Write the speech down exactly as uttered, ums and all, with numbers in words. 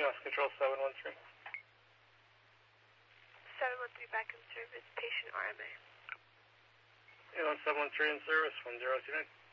U S Control seven one three. seven one three back in service, patient R M A. U S seven one three in service, one zero two nine.